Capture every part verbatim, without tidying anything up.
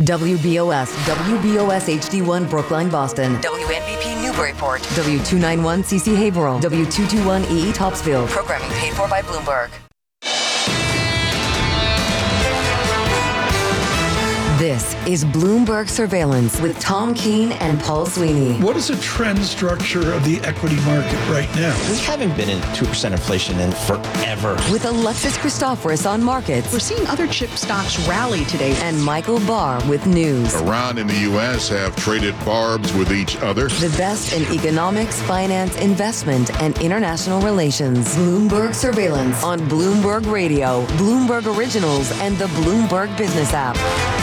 W B O S, W B O S H D one Brookline, Boston. W N B P Newburyport. W two ninety-one C C Haverhill. W two twenty-one E E Topsfield. Programming paid for by Bloomberg. This is Bloomberg Surveillance with Tom Keene and Paul Sweeney. What is the trend structure of the equity market right now? We haven't been in two percent inflation in forever. With Alexis Christoforous on markets. We're seeing other chip stocks rally today. And Michael Barr with news. Iran and the U S have traded barbs with each other. The best in economics, finance, investment, and international relations. Bloomberg Surveillance on Bloomberg Radio, Bloomberg Originals, and the Bloomberg Business app.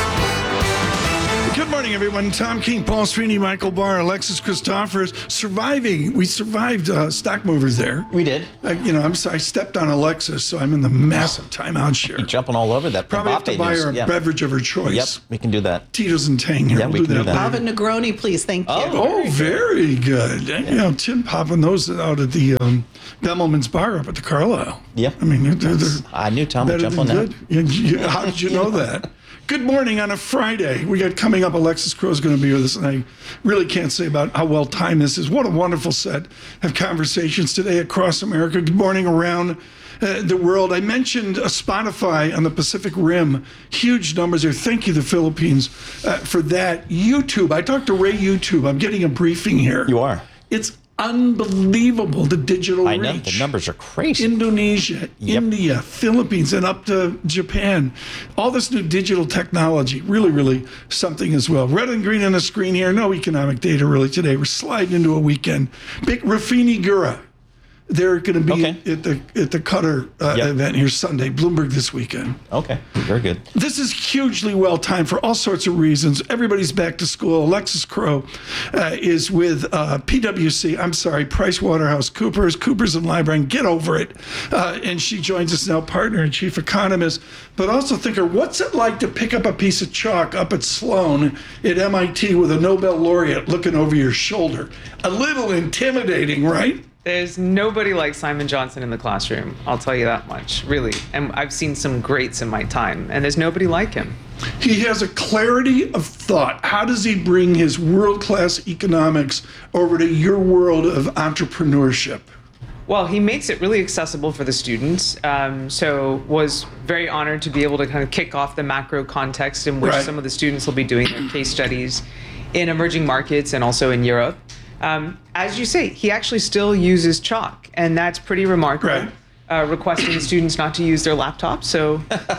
Good morning, everyone. Tom Keene, Paul Sweeney, Michael Barr, Alexis Christoforous. Surviving. We survived uh, stock movers there. We did. Uh, you know, I'm sorry, I stepped on Alexis, so I'm in the massive timeout share. You're jumping all over that. Probably have to buy her a yeah. beverage of her choice. Yep, we can do that. Tito's and Tang here. Yeah, we'll we do can that do that. later. Papa Negroni, please. Thank you. Oh, Oh, very good. Yeah. You know, Tim popping those out at the um, Bemelman's Bar up at the Carlisle. Yep. I mean, they're, they're I knew Tom would better jump than on that. good. You- you- How did you know that? Good morning on a Friday. We got coming up, Alexis Crow is going to be with us, and I really can't say about how well timed this is. What a wonderful set of conversations today across America. Good morning around uh, the world. I mentioned uh, Spotify on the Pacific Rim. Huge numbers there. Thank you, the Philippines, uh, for that. YouTube. I talked to Ray YouTube. I'm getting a briefing here. You are. It's unbelievable, the digital I reach. know. The numbers are crazy. Indonesia, Yep. India, Philippines, and up to Japan. All this new digital technology, really, really something as well. Red and green on the screen here. No economic data really today. We're sliding into a weekend. Big Rafini Gura. They're going to be Okay. at the at the Qatar uh, Yep. event here Sunday. Bloomberg this weekend. Okay, very good. This is hugely well timed for all sorts of reasons. Everybody's back to school. Alexis Crow uh, is with uh, P W C. I'm sorry, PricewaterhouseCoopers, Coopers and Lybrand. Get over it. Uh, and she joins us now, partner and chief economist, but also thinker. What's it like to pick up a piece of chalk up at Sloan at M I T with a Nobel laureate looking over your shoulder? A little intimidating, right? There's nobody like Simon Johnson in the classroom. I'll tell you that much, really. And I've seen some greats in my time, and there's nobody like him. He has a clarity of thought. How does he bring his world-class economics over to your world of entrepreneurship? Well, he makes it really accessible for the students. Um, so was very honored to be able to kind of kick off the macro context in which Right. some of the students will be doing their case studies in emerging markets and also in Europe. Um, as you say, he actually still uses chalk, and that's pretty remarkable. Right. Uh, requesting students not to use their laptops. So,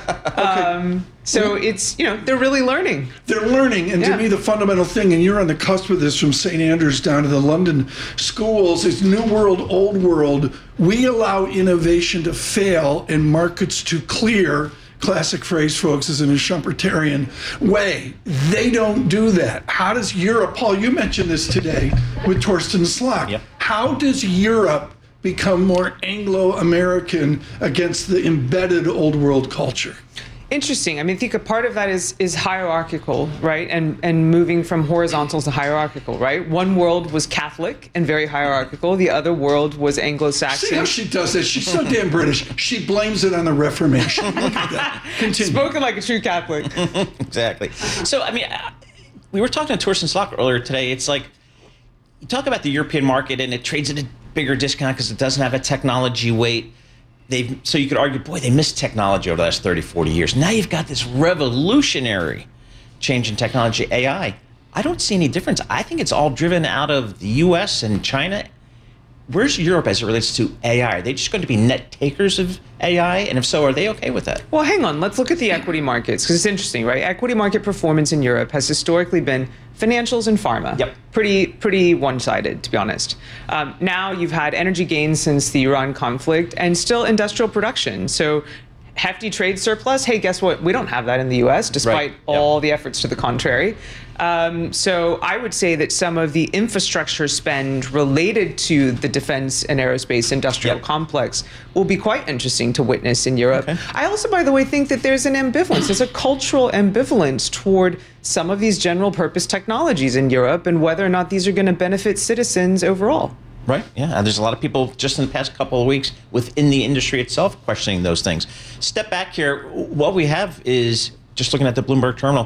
um, so it's, you know, they're really learning. They're learning, and Yeah. to me, the fundamental thing, and you're on the cusp of this from Saint Andrews down to the London schools, is new world, old world. We allow innovation to fail and markets to clear. Classic phrase, folks, is in a Schumpeterian way. They don't do that. How does Europe, Paul, you mentioned this today with Torsten Slok. Yep. How does Europe become more Anglo-American against the embedded old world culture? Interesting. I mean, I think a part of that is is hierarchical, right? And and moving from horizontal to hierarchical, right? One world was Catholic and very hierarchical. The other world was See how Anglo-Saxon. she does this? She's so damn British. She blames it on the Reformation. Look at that. Continue. Spoken like a true Catholic. Exactly. So, I mean, uh, we were talking to Torsten Slok earlier today. It's like, you talk about the European market, and it trades at a bigger discount because it doesn't have a technology weight. They've, so you could argue, boy, they missed technology over the last thirty, forty years. Now you've got this revolutionary change in technology, A I. I don't see any difference. I think it's all driven out of the U S and China. Where's Europe as it relates to A I? Are they just going to be net takers of A I? And if so, are they okay with that? Well, hang on. Let's look at the equity markets, because it's interesting, right? Equity market performance in Europe has historically been financials and pharma. Yep. Pretty, pretty one-sided, to be honest. Um, now you've had energy gains since the Iran conflict, and still industrial production. So hefty trade surplus. Hey, guess what? We don't have that in the U S, despite Right. Yep. all the efforts to the contrary. Um, so I would say that some of the infrastructure spend related to the defense and aerospace industrial Yep. complex will be quite interesting to witness in Europe. Okay. I also, by the way, think that there's an ambivalence. There's a cultural ambivalence toward some of these general purpose technologies in Europe and whether or not these are going to benefit citizens overall. Right. Yeah. And there's a lot of people just in the past couple of weeks within the industry itself questioning those things. Step back here. What we have is just looking at the Bloomberg terminal.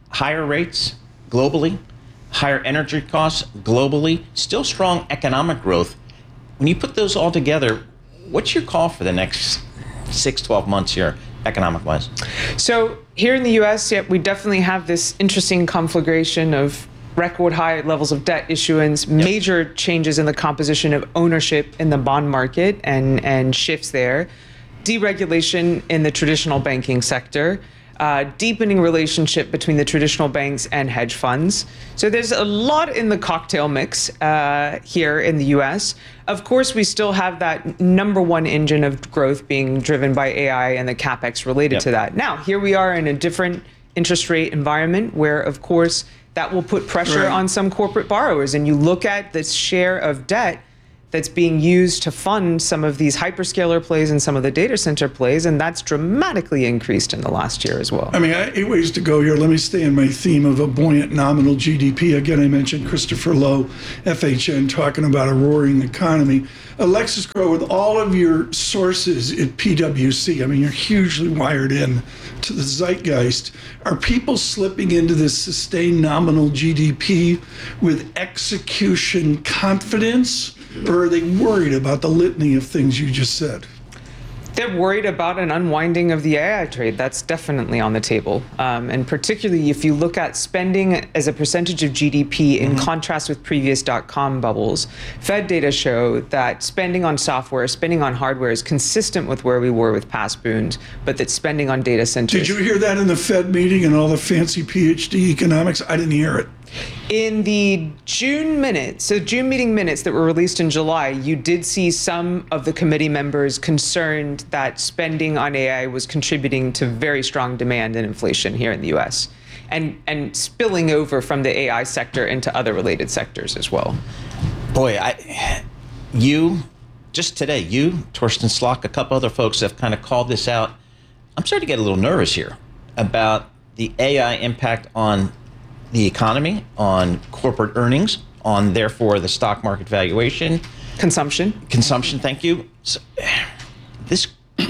higher rates globally, higher energy costs globally, still strong economic growth. When you put those all together, what's your call for the next six, twelve months here, economic-wise? So here in the U S, yeah, we definitely have this interesting conflagration of record high levels of debt issuance, yep. major changes in the composition of ownership in the bond market and, and shifts there, deregulation in the traditional banking sector, uh, deepening relationship between the traditional banks and hedge funds. So there's a lot in the cocktail mix uh, here in the U S. Of course, we still have that number one engine of growth being driven by A I and the CapEx related yep. to that. Now, here we are in a different interest rate environment where, of course, that will put pressure right. on some corporate borrowers. And you look at the share of debt that's being used to fund some of these hyperscaler plays and some of the data center plays, and that's dramatically increased in the last year as well. I mean, I have eight ways to go here. Let me stay in my theme of a buoyant nominal G D P. Again, I mentioned Christopher Lowe, F H N, talking about a roaring economy. Alexis Crowe, with all of your sources at P W C, I mean, you're hugely wired in to the zeitgeist. Are people slipping into this sustained nominal G D P with execution confidence? Or are they worried about the litany of things you just said? They're worried about an unwinding of the A I trade. That's definitely on the table. Um, and particularly if you look at spending as a percentage of G D P in mm-hmm. contrast with previous dot-com bubbles, Fed data show that spending on software, spending on hardware is consistent with where we were with past boons, but that spending on data centers... Did you hear that in the Fed meeting and all the fancy P H D economics? I didn't hear it. In the June minutes, so June meeting minutes that were released in July, you did see some of the committee members concerned that spending on A I was contributing to very strong demand and inflation here in the U S and, and spilling over from the A I sector into other related sectors as well. Boy, I, you, just today, you, Torsten Slok, a couple other folks have kind of called this out. I'm starting to get a little nervous here about the A I impact on the economy, on corporate earnings, on therefore the stock market valuation. Consumption. Consumption, thank you. So, this,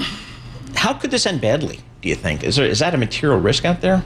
how could this end badly, do you think? Is there, is that a material risk out there?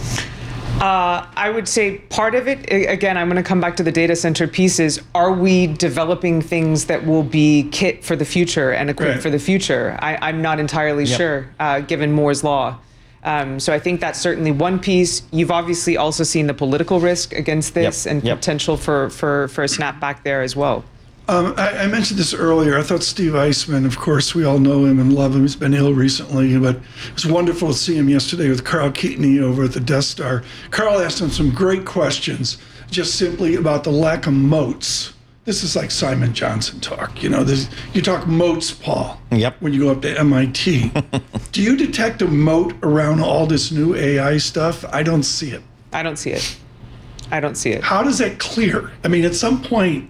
Uh, I would say part of it, again, I'm going to come back to the data center pieces. Are we developing things that will be kit for the future and equipped right. for the future? I, I'm not entirely yep. sure, uh, given Moore's Law. Um, so I think that's certainly one piece. You've obviously also seen the political risk against this yep. and yep. potential for, for, for a snapback there as well. Um, I, I mentioned this earlier. I thought Steve Eisman, of course, we all know him and love him. He's been ill recently, but it was wonderful to see him yesterday with Carl Keatoney over at the Death Star. Carl asked him some great questions, just simply about the lack of moats. This is like Simon Johnson talk. You know, this, you talk moats, Paul, yep. when you go up to M I T. Do you detect a moat around all this new A I stuff? I don't see it. I don't see it. I don't see it. How does that clear? I mean, at some point,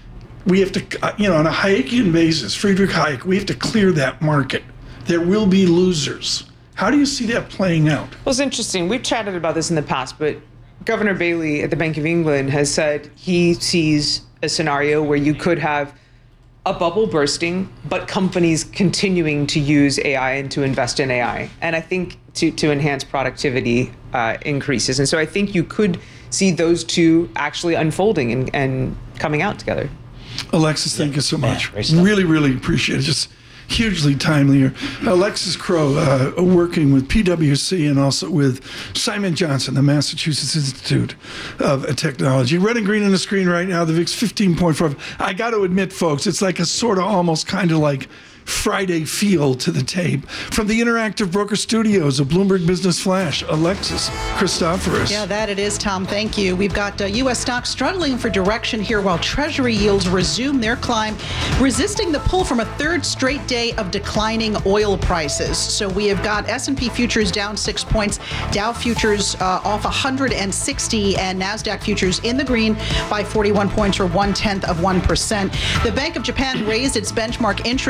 we have to, you know, on a Hayekian basis, Friedrich Hayek, we have to clear that market. There will be losers. How do you see that playing out? Well, it's interesting. We've chatted about this in the past, but Governor Bailey at the Bank of England has said he sees a scenario where you could have a bubble bursting, but companies continuing to use A I and to invest in A I. And I think to, to enhance productivity uh, increases. And so I think you could see those two actually unfolding and, and coming out together. Alexis, thank you so much. Yeah, really, really appreciate it. Just hugely timely. Alexis Crowe, uh, working with P W C and also with Simon Johnson, the Massachusetts Institute of Technology. Red and green on the screen right now, the V I X fifteen point four. I got to admit, folks, it's like a sort of almost kind of like Friday feel to the tape. From the Interactive Broker Studios of Bloomberg Business Flash, Alexis Christoforous. Yeah, that it is, Tom. Thank you. We've got uh, U S stocks struggling for direction here while Treasury yields resume their climb, resisting the pull from a third straight day of declining oil prices. So we have got S and P futures down six points, Dow futures uh, off one hundred sixty, and NASDAQ futures in the green by forty-one points or one-tenth of one percent. The Bank of Japan raised its benchmark interest rate by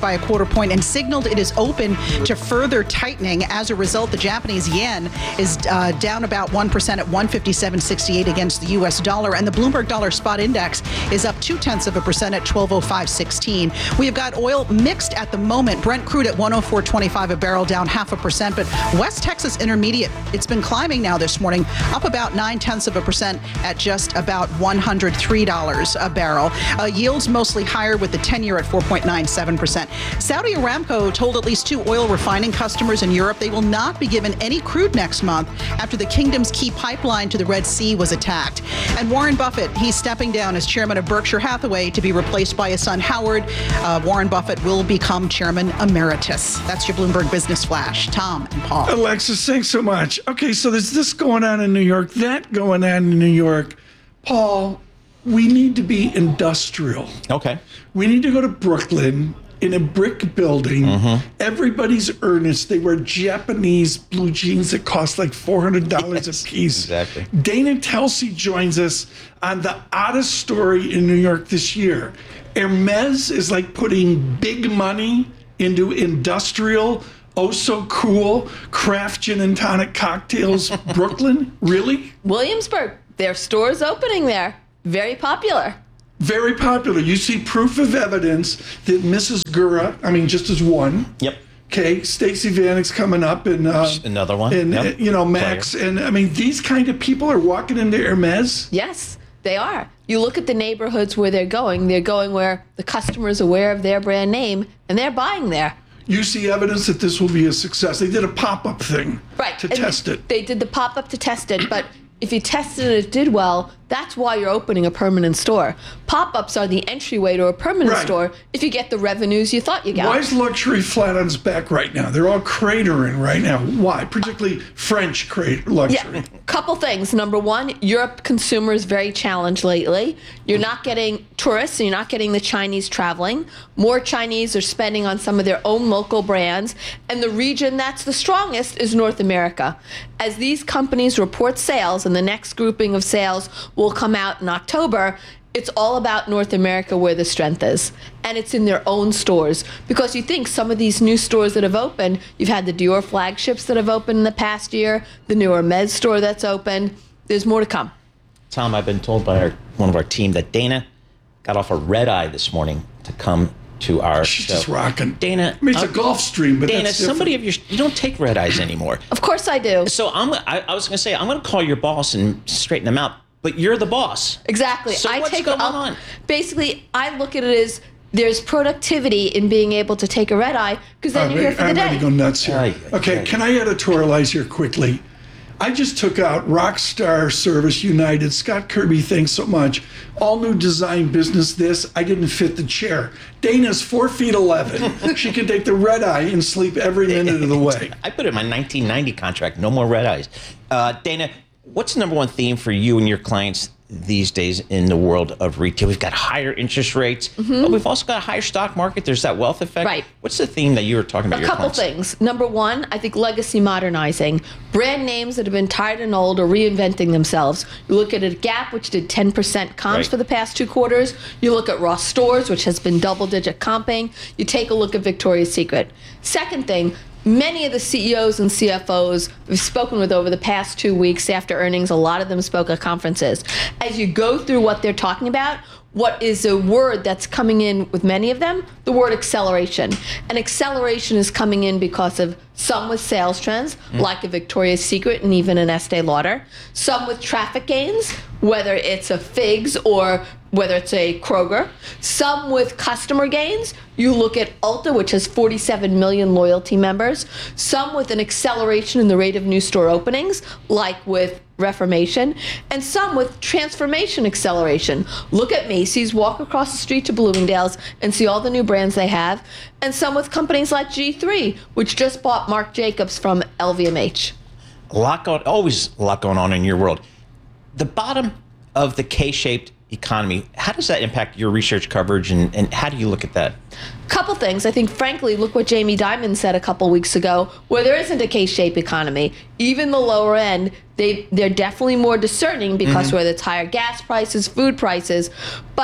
by a quarter point and signaled it is open to further tightening. As a result, the Japanese yen is uh, down about one percent at one fifty-seven sixty-eight against the U S dollar, and the Bloomberg Dollar Spot Index is up two tenths of a percent at twelve oh five sixteen. We have got oil mixed at the moment. Brent crude at one oh four twenty-five a barrel, down half a percent, but West Texas Intermediate, it's been climbing now this morning, up about nine tenths of a percent at just about one hundred three dollars a barrel. Uh, yields mostly higher with the ten-year at four point nine seven percent. Saudi Aramco told at least two oil refining customers in Europe they will not be given any crude next month after the kingdom's key pipeline to the Red Sea was attacked. And Warren Buffett, he's stepping down as chairman of Berkshire Hathaway to be replaced by his son Howard. Uh, Warren Buffett will become chairman emeritus. That's your Bloomberg Business Flash. Tom and Paul. Alexis, thanks so much. Okay, so there's this going on in New York, that going on in New York. Paul, we need to be industrial. Okay. We need to go to Brooklyn in a brick building. Mm-hmm. Everybody's earnest. They wear Japanese blue jeans that cost like four hundred dollars yes, a piece. Exactly. Dana Telsey joins us on the oddest story in New York this year. Hermes is like putting big money into industrial, oh so cool, craft gin and tonic cocktails. Brooklyn? Really? Williamsburg. Their store's opening there. Very popular. Very popular. You see proof of evidence that Missus Gura, I mean, just as one. Yep. Okay, Stacey Vanek's coming up, and uh, another one. And yep. uh, you know, Max, Player. And I mean, these kind of people are walking into Hermes. Yes, they are. You look at the neighborhoods where they're going. They're going where the customer is aware of their brand name, and they're buying there. You see evidence that this will be a success. They did a pop-up thing right. to and test it. They did the pop-up to test it, but if you tested it, it did well, that's why you're opening a permanent store. Pop-ups are the entryway to a permanent right. store if you get the revenues you thought you got. Why is luxury flat on its back right now? They're all cratering right now. Why? Particularly French crate luxury. Yeah, couple things. Number one, Europe consumer is very challenged lately. You're not getting tourists, and you're not getting the Chinese traveling. More Chinese are spending on some of their own local brands, and the region that's the strongest is North America. As these companies report sales, and the next grouping of sales will come out in October, it's all about North America where the strength is. And it's in their own stores. Because you think some of these new stores that have opened, you've had the Dior flagships that have opened in the past year, the new Hermes store that's opened. There's more to come. Tom, I've been told by our, one of our team that Dana got off a red eye this morning to come to our She's show. just rocking. Dana, I mean, it's uh, a golf stream, but Dana, that's somebody of your, you don't take red eyes anymore. Of course I do. So I'm, I, I was going to say, I'm going to call your boss and straighten him out, but you're the boss. Exactly. So I what's take going I'll, on? Basically, I look at it as there's productivity in being able to take a red eye because then I'm you're here for the I'm day. ready to go nuts here. Aye, okay, aye. can I editorialize here quickly? I just took out Rockstar Service United. Scott Kirby, thanks so much. All new design business this. I didn't fit the chair. Dana's four feet eleven. She can take the red eye and sleep every minute of the way. I put it in my nineteen ninety contract, no more red eyes. Uh, Dana, what's the number one theme for you and your clients these days in the world of retail? We've got higher interest rates, mm-hmm. but we've also got a higher stock market. There's that wealth effect. Right. What's the theme that you were talking about? A your couple clients? things. Number one, I think legacy modernizing. Brand names that have been tired and old are reinventing themselves. You look at a Gap, which did ten percent comps Right. for the past two quarters. You look at Ross Stores, which has been double-digit comping. You take a look at Victoria's Secret. Second thing, many of the C E Os and C F Os we've spoken with over the past two weeks after earnings, a lot of them spoke at conferences. As you go through what they're talking about, what is a word that's coming in with many of them? The word acceleration. And acceleration is coming in because of some with sales trends, mm. like a Victoria's Secret and even an Estee Lauder. Some with traffic gains, whether it's a Figs or whether it's a Kroger. Some with customer gains. You look at Ulta, which has forty-seven million loyalty members. Some with an acceleration in the rate of new store openings, like with Reformation, and some with transformation acceleration. Look at Macy's, walk across the street to Bloomingdale's and see all the new brands they have, and some with companies like G three, which just bought Marc Jacobs from L V M H. A lot going, always a lot going on in your world. The bottom of the K-shaped economy, how does that impact your research coverage, and, and how do you look at that? Couple things. I think, frankly, look what Jamie Dimon said a couple weeks ago, where there isn't a K-shaped economy. Even the lower end, they, they're definitely more discerning because mm-hmm. whether it's higher gas prices, food prices, but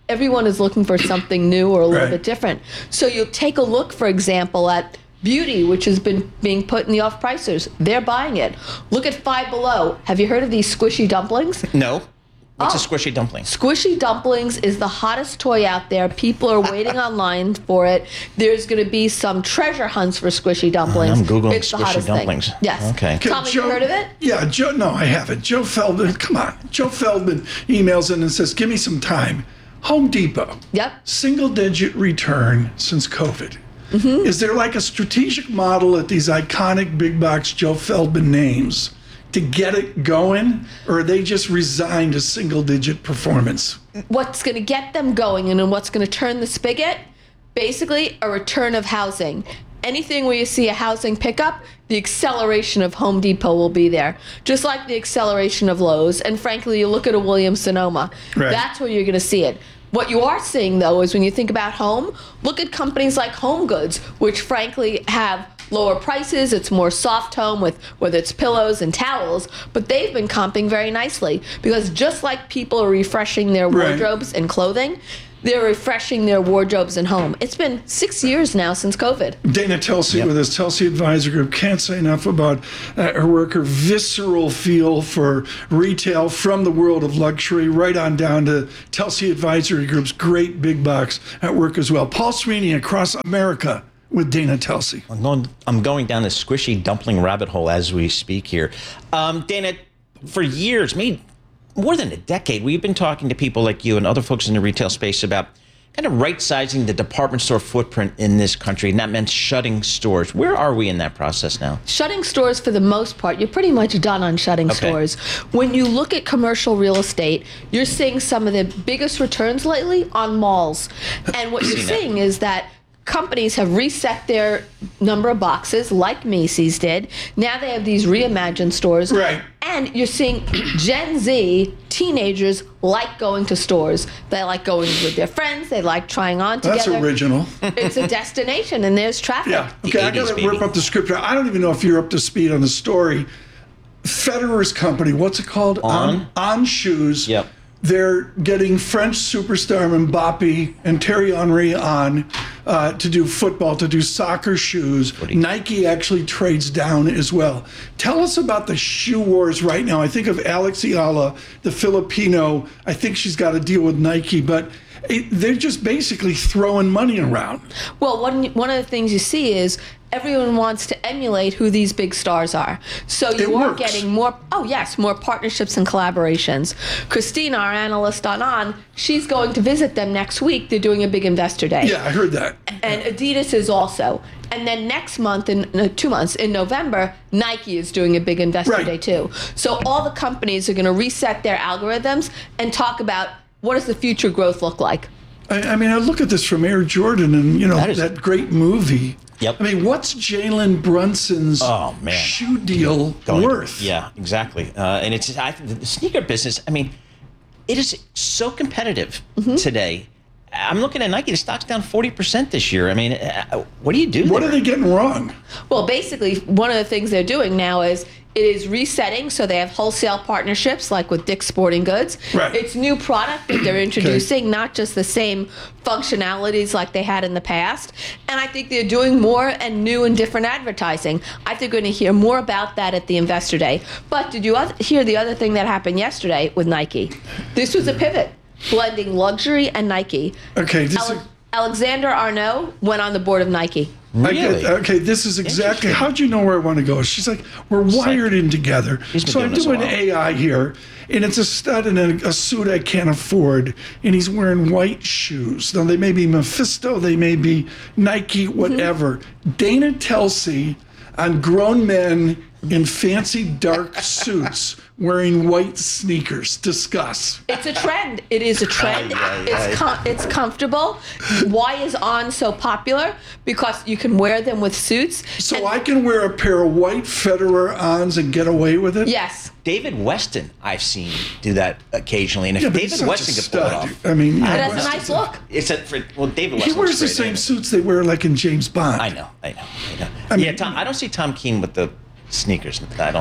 everyone is looking for something new or a little Right. bit different. So you take a look, for example, at beauty, which has been being put in the off-pricers. They're buying it. Look at Five Below. Have you heard of these squishy dumplings? No. What's Oh. a squishy dumpling? Squishy dumplings is the hottest toy out there. People are waiting online for it. There's going to be some treasure hunts for squishy dumplings. I'm Googling it's the squishy hottest dumplings. Thing. Yes. Okay. Tom, have you heard of it? Yeah, Joe. No, I haven't. Joe Feldman. Come on. Joe Feldman emails in and says, "Give me some time." Home Depot. Yep. Single-digit return since COVID. Mm-hmm. Is there like a strategic model at these iconic big box Joe Feldman names to get it going, or are they just resigned to single-digit performance? What's going to get them going and then what's going to turn the spigot? Basically, a return of housing. Anything where you see a housing pickup, the acceleration of Home Depot will be there. Just like the acceleration of Lowe's. And frankly, you look at a Williams-Sonoma. Right. That's where you're going to see it. What you are seeing, though, is when you think about home, look at companies like Home Goods, which frankly have lower prices. It's more soft home with whether it's pillows and towels, but they've been comping very nicely because just like people are refreshing their Right. wardrobes and clothing, they're refreshing their wardrobes and home. It's been six years now since COVID. Dana Telsey with his Telsey Advisor Group. Can't say enough about uh, her work, her visceral feel for retail from the world of luxury right on down to Telsey Advisory Group's great big box at work as well. Paul Sweeney across America with Dana Telsey. I'm going, I'm going down this squishy dumpling rabbit hole as we speak here. Um, Dana, for years, maybe more than a decade, we've been talking to people like you and other folks in the retail space about kind of right-sizing the department store footprint in this country, and that meant shutting stores. Where are we in that process now? Shutting stores, for the most part, you're pretty much done on shutting Okay. stores. When you look at commercial real estate, you're seeing some of the biggest returns lately on malls. And what you're Seen that. seeing is that companies have reset their number of boxes like Macy's did. Now they have these reimagined stores. Right. And you're seeing Gen Z teenagers like going to stores. They like going with their friends. They like trying on together. That's original. It's a destination and there's traffic. Yeah. Okay, I eighties, got to rip baby. up the script. I don't even know if you're up to speed on the story. Federer's company, what's it called? On? On Shoes. Yep. They're getting French superstar Mbappe and Thierry Henry on uh, to do football, to do soccer shoes. Nike actually trades down as well. Tell us about the shoe wars right now. I think of Alex Ayala, the Filipino. I think she's got to deal with Nike, but it, they're just basically throwing money around. Well, one one of the things you see is everyone wants to emulate who these big stars are. So you It are works. getting more, oh yes, more partnerships and collaborations. Christina, our analyst on On, she's going to visit them next week. They're doing a big investor day. Yeah, I heard that. And Adidas is also. And then next month, in no, two months, in November, Nike is doing a big investor Right. day too. So all the companies are going to reset their algorithms and talk about what does the future growth look like. I, I mean, I look at this from Air Jordan and, you know, That that, is- great movie. Yep. I mean, what's Jalen Brunson's Oh, man. shoe deal Going to- worth? yeah, exactly. Uh, and it's I, the sneaker business. I mean, it is so competitive Mm-hmm. today. I'm looking at Nike. The stock's down forty percent this year. I mean, uh, what do you do? What there? are they getting wrong? Well, basically, one of the things they're doing now is it is resetting. So they have wholesale partnerships like with Dick's Sporting Goods. Right. It's new product that they're introducing, not just the same functionalities like they had in the past. And I think they're doing more and new and different advertising. I think we're going to hear more about that at the Investor Day. But did you oth- hear the other thing that happened yesterday with Nike? This was a pivot, blending luxury and Nike. Okay, this Ale- is, Alexander Arnault went on the board of Nike. I get- Really? okay, this is exactly. Interesting. How'd you know where I want to go? She's like, we're wired in together. He's been So I'm doing this a doing while. A I here, and it's a stud in a, a suit I can't afford, and he's wearing white shoes. Now they may be Mephisto, they may be Nike, whatever. Dana Telsey on grown men in fancy dark suits wearing white sneakers. Discuss. It's a trend. It is a trend. Aye, aye, it's aye. com- it's comfortable. Why is On so popular? Because you can wear them with suits. So And- I can wear a pair of white Federer ons and get away with it? yes. David Weston, I've seen do that occasionally, and if Yeah, but David he's such Weston a could pull it stud. off, I mean, you know, It has a Weston's nice look. it's a for, well, David He Weston. wears the looks great same anyway. suits they wear like in James Bond. I know, I know, I know. yeah, Tom. I don't see Tom Keane with the sneakers. I don't.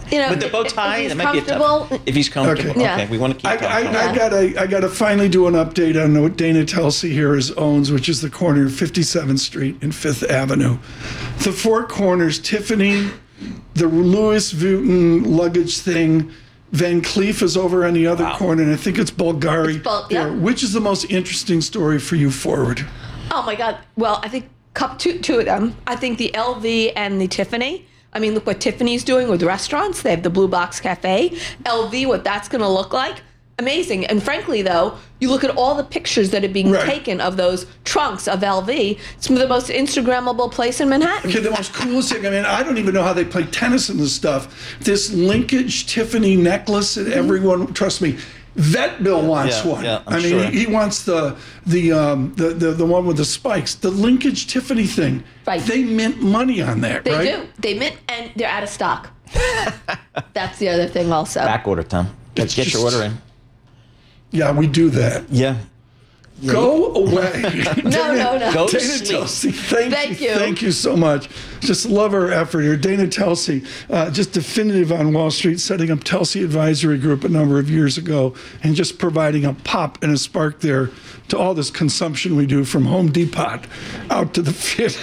You know, With the bow if- if tie, he's that might be a tough. comfortable- If he's comfortable, Okay. Yeah. okay, we want to keep I, talking. I, I gotta, I gotta finally do an update on what Dana Telsey here is owns, which is the corner of fifty-seventh Street and Fifth Avenue. The Four Corners, Tiffany, the Louis Vuitton luggage thing. Van Cleef is over on the other Wow. corner, and I think it's Bulgari. It's Bul- there. yeah. Which is the most interesting story for you forward? Oh my God. Well, I think cup two, two of them. I think the L V and the Tiffany. I mean, look what Tiffany's doing with restaurants. They have the Blue Box Cafe. L V, what that's going to look like. Amazing. And frankly, though, you look at all the pictures that are being Right. taken of those trunks of L V. It's the most Instagrammable place in Manhattan. Okay, the most coolest thing, I mean, I don't even know how they play tennis in this stuff. This linkage Tiffany necklace that everyone, trust me, Vet Bill wants Yeah, one. yeah, I'm I mean, sure. he, he wants the the, um, the the the one with the spikes. The linkage Tiffany thing. Right. They mint money on that, They right? do. They mint, and they're out of stock. That's the other thing also. Back order, Tom. Get, It's get your just- order in. Yeah, we do that. Yeah. Go away. No, no, no. Go to Dana sleep. Telsey, thank, Thank you, you. thank you so much. Just love her effort here. Dana Telsey, uh, just definitive on Wall Street, setting up Telsey Advisory Group a number of years ago, and just providing a pop and a spark there to all this consumption we do from Home Depot out to the fit,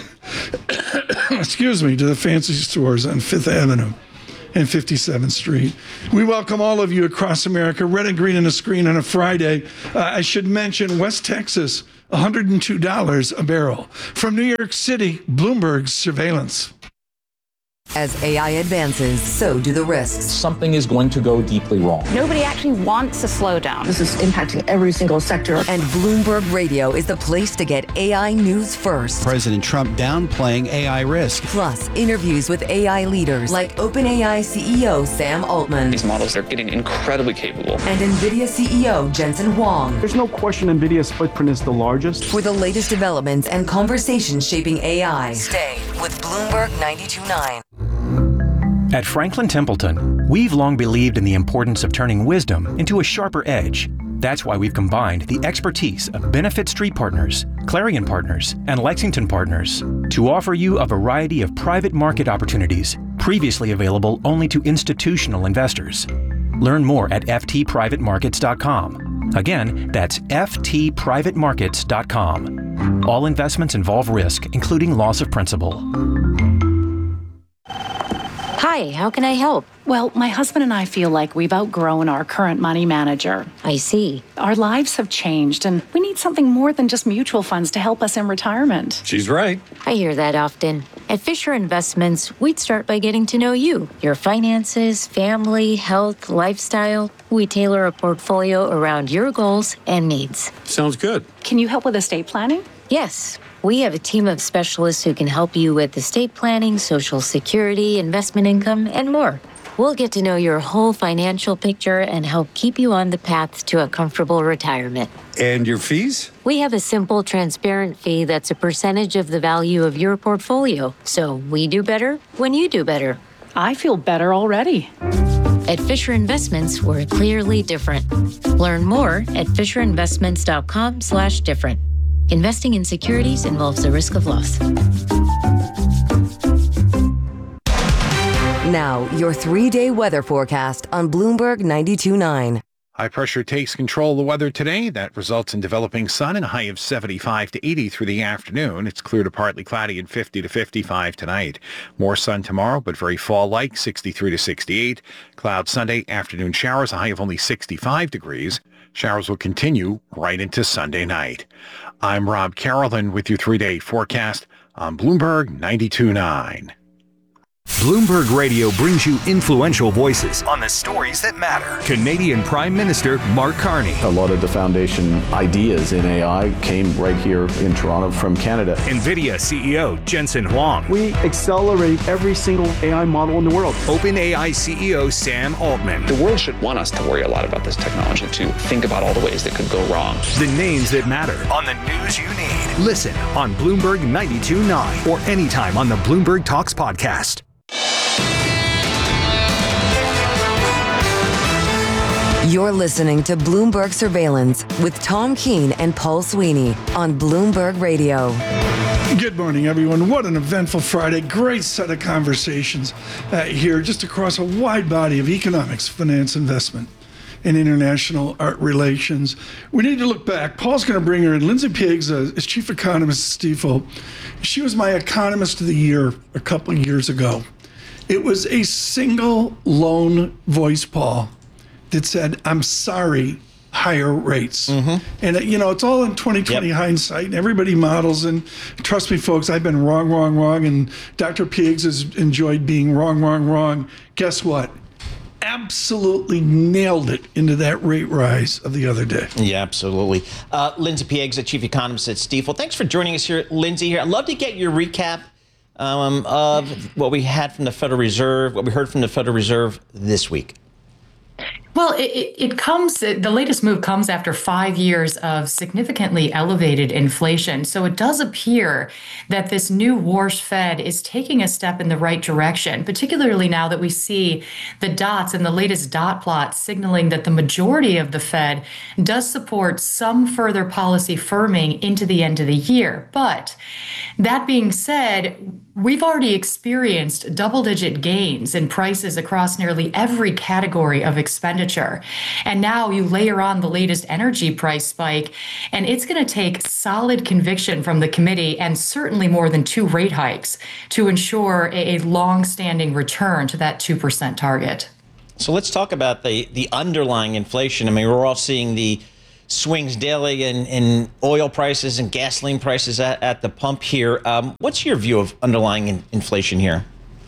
excuse me, to the fancy stores on Fifth Avenue and fifty-seventh Street. We welcome all of you across America, red and green on the screen on a Friday. Uh, I should mention West Texas, one hundred two dollars a barrel. From New York City, Bloomberg Surveillance. As A I advances, so do the risks. Something is going to go deeply wrong. Nobody actually wants a slowdown. This is impacting every single sector. And Bloomberg Radio is the place to get A I news first. President Trump downplaying A I risk. Plus, interviews with A I leaders like OpenAI C E O Sam Altman. These models are getting incredibly capable. And NVIDIA C E O Jensen Huang. There's no question NVIDIA's footprint is the largest. For the latest developments and conversations shaping A I, stay with Bloomberg ninety-two point nine. At Franklin Templeton, we've long believed in the importance of turning wisdom into a sharper edge. That's why we've combined the expertise of Benefit Street Partners, Clarion Partners, and Lexington Partners to offer you a variety of private market opportunities previously available only to institutional investors. Learn more at f t private markets dot com. Again, that's f t private markets dot com. All investments involve risk, including loss of principal. Hi, how can I help? Well, my husband and I feel like we've outgrown our current money manager. I see. Our lives have changed, and we need something more than just mutual funds to help us in retirement. She's right. I hear that often. At Fisher Investments, we'd start by getting to know you, your finances, family, health, lifestyle. We tailor a portfolio around your goals and needs. Sounds good. Can you help with estate planning? Yes. We have a team of specialists who can help you with estate planning, Social Security, investment income, and more. We'll get to know your whole financial picture and help keep you on the path to a comfortable retirement. And your fees? We have a simple, transparent fee that's a percentage of the value of your portfolio. So we do better when you do better. I feel better already. At Fisher Investments, we're clearly different. Learn more at fisher investments dot com slash different. Investing in securities involves the risk of loss. Now, your three-day weather forecast on Bloomberg ninety-two point nine. High pressure takes control of the weather today. That results in developing sun and a high of seventy-five to eighty through the afternoon. It's clear to partly cloudy and fifty to fifty-five tonight. More sun tomorrow, but very fall-like, sixty-three to sixty-eight. Clouds Sunday, afternoon showers, a high of only sixty-five degrees. Showers will continue right into Sunday night. I'm Rob Carolyn with your three-day forecast on Bloomberg ninety-two point nine. Bloomberg Radio brings you influential voices on the stories that matter. Canadian Prime Minister Mark Carney. A lot of the foundation ideas in A I came right here in Toronto from Canada. NVIDIA C E O Jensen Huang. We accelerate every single A I model in the world. OpenAI C E O Sam Altman. The world should want us to worry a lot about this technology, to think about all the ways that could go wrong. The names that matter on the news you need. Listen on Bloomberg ninety-two point nine or anytime on the Bloomberg Talks podcast. You're listening to Bloomberg Surveillance with Tom Keene and Paul Sweeney on Bloomberg Radio. Good morning, everyone. What an eventful Friday. Great set of conversations uh, here just across a wide body of economics, finance, investment, and international art relations. We need to look back. Paul's going to bring her in. Lindsay Piegza is chief economist at Stifel. She was my economist of the year a couple of years ago. It was a single lone voice, Paul, that said, I'm sorry, higher rates. Mm-hmm. And, you know, it's all in twenty twenty yep. hindsight, and everybody models. And trust me, folks, I've been wrong, wrong, wrong. And Doctor Piegza has enjoyed being wrong, wrong, wrong. Guess what? Absolutely nailed it into that rate rise of the other day. Yeah, absolutely. Uh, Lindsay Piegza, chief economist at Stifel. Thanks for joining us here, Lindsay. Here, I'd love to get your recap um, of what we had from the Federal Reserve, what we heard from the Federal Reserve this week. Well, it, it comes, the latest move comes after five years of significantly elevated inflation. So it does appear that this new Warsh Fed is taking a step in the right direction, particularly now that we see the dots in the latest dot plot signaling that the majority of the Fed does support some further policy firming into the end of the year. But that being said, we've already experienced double-digit gains in prices across nearly every category of expenditure. And now you layer on the latest energy price spike, and it's going to take solid conviction from the committee and certainly more than two rate hikes to ensure a, a long-standing return to that two percent target. So let's talk about the, the underlying inflation. I mean, we're all seeing the swings daily in, in oil prices and gasoline prices at, at the pump here. Um, what's your view of underlying in, inflation here?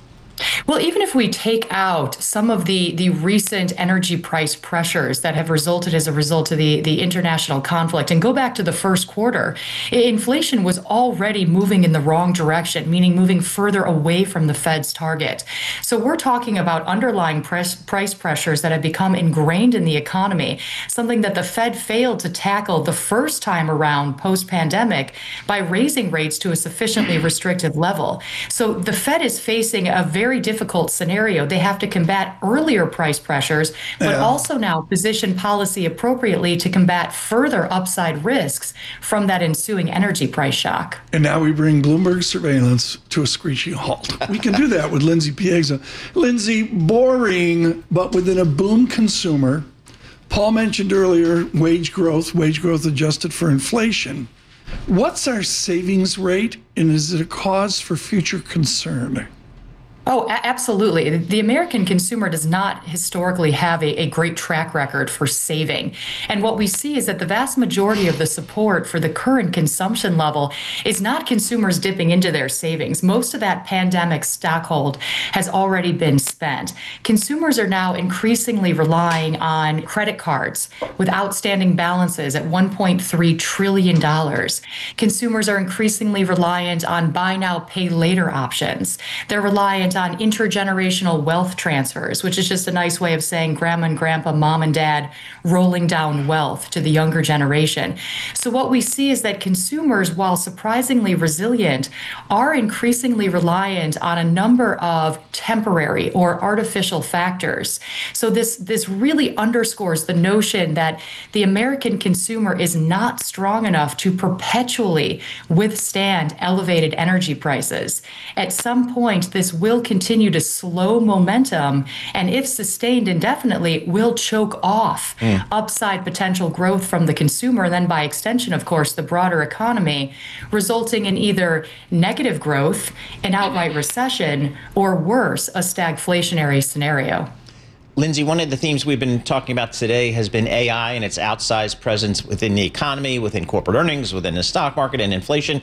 Well, even if we take out some of the, the recent energy price pressures that have resulted as a result of the, the international conflict and go back to the first quarter, inflation was already moving in the wrong direction, meaning moving further away from the Fed's target. So we're talking about underlying price, price pressures that have become ingrained in the economy, something that the Fed failed to tackle the first time around post-pandemic by raising rates to a sufficiently restrictive level. So the Fed is facing a very very difficult scenario. They have to combat earlier price pressures, but yeah. also now position policy appropriately to combat further upside risks from that ensuing energy price shock. And now we bring Bloomberg surveillance to a screeching halt. We can do that with Lindsay Piegza. Lindsay, boring, but within a boom consumer. Paul mentioned earlier wage growth, wage growth adjusted for inflation. What's our savings rate, and is it a cause for future concern? Oh, a- absolutely. The American consumer does not historically have a, a great track record for saving. And what we see is that the vast majority of the support for the current consumption level is not consumers dipping into their savings. Most of that pandemic stockhold has already been spent. Consumers are now increasingly relying on credit cards with outstanding balances at one point three trillion dollars. Consumers are increasingly reliant on buy now, pay later options. They're reliant on intergenerational wealth transfers, which is just a nice way of saying grandma and grandpa, mom and dad rolling down wealth to the younger generation. So what we see is that consumers, while surprisingly resilient, are increasingly reliant on a number of temporary or artificial factors. So this, this really underscores the notion that the American consumer is not strong enough to perpetually withstand elevated energy prices. At some point, this will continue to slow momentum, and if sustained indefinitely, will choke off mm. upside potential growth from the consumer, and then by extension, of course, the broader economy, resulting in either negative growth, an outright recession, or worse, a stagflationary scenario. Lindsay, one of the themes we've been talking about today has been A I and its outsized presence within the economy, within corporate earnings, within the stock market, and inflation.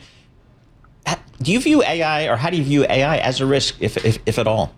Do you view A I, or how do you view A I as a risk, if, if, if at all?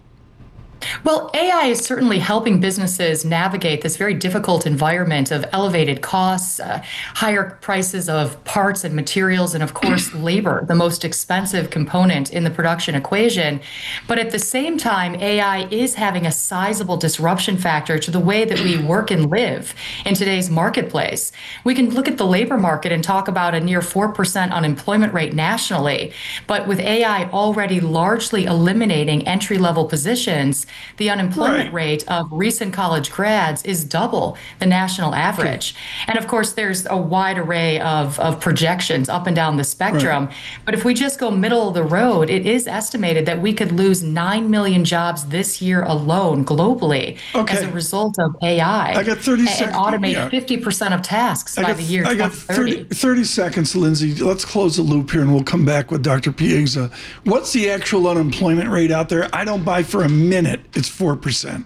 Well, A I is certainly helping businesses navigate this very difficult environment of elevated costs, uh, higher prices of parts and materials, and of course, labor, the most expensive component in the production equation. But at the same time, A I is having a sizable disruption factor to the way that we work and live in today's marketplace. We can look at the labor market and talk about a near four percent unemployment rate nationally, but with A I already largely eliminating entry-level positions, the unemployment Right. rate of recent college grads is double the national average. And of course, there's a wide array of, of projections up and down the spectrum. Right. But if we just go middle of the road, it is estimated that we could lose nine million jobs this year alone globally Okay. as a result of A I. I got thirty and seconds. automate Yeah. fifty percent of tasks I by got, the year I got twenty thirty. thirty, thirty seconds, Lindsay. Let's close the loop here and we'll come back with Doctor Piegza. What's the actual unemployment rate out there? I don't buy for a minute it's four percent.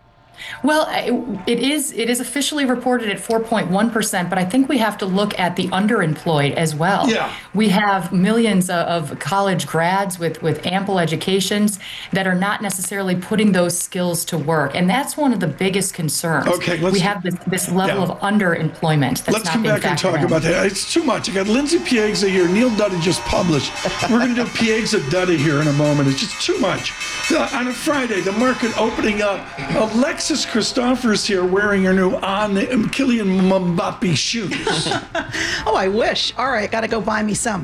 Well, it is it is officially reported at four point one percent, but I think we have to look at the underemployed as well. Yeah. We have millions of, of college grads with, with ample educations that are not necessarily putting those skills to work. And that's one of the biggest concerns. Okay, let's- we have this, this level yeah. of underemployment that's Let's not come being back and factored talk in. about that. It's too much. I got Lindsay Piegza here. Neil Duddy just published. We're going to do Piegza Duddy here in a moment. It's just too much. Uh, on a Friday, the market opening up. Alexis Christopher's here wearing her new on Kylian Mbappe shoes. Oh, I wish. All right, got to go buy me some.